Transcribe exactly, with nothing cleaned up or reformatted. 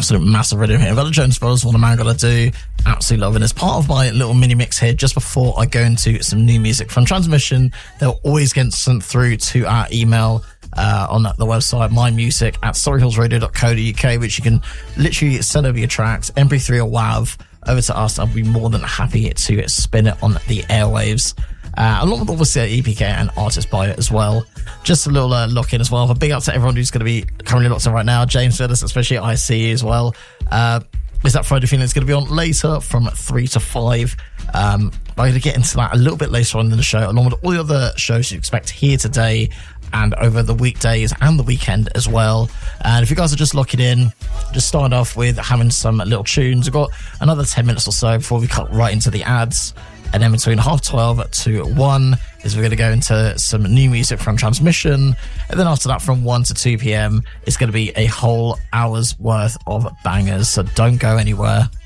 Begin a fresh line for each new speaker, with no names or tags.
absolute massive rhythm here. Vella Jones Brothers, What a Man Gotta Do. Absolutely loving this. Part of my little mini mix here, just before I go into some new music from Transmission. They'll always get sent through to our email uh, on the website, mymusic at storyhillsradio dot co dot uk, which you can literally send over your tracks, M P three or WAV, over to us. I'll be more than happy to spin it on the airwaves. Uh, along with obviously E P K and artist bio as well. Just a little uh, lock in as well. A big up to everyone who's going to be currently locked in right now. James with us, especially I C as well. Uh, is that Friday feeling? It's going to be on later from three to five. Um, I'm going to get into that a little bit later on in the show, along with all the other shows you expect here today and over the weekdays and the weekend as well. And if you guys are just locking in, just start off with having some little tunes. We've got another ten minutes or so before we cut right into the ads. And then between half twelve to one is we're going to go into some new music from Transmission. And then after that, from one to two p.m, it's going to be a whole hour's worth of bangers. So don't go anywhere.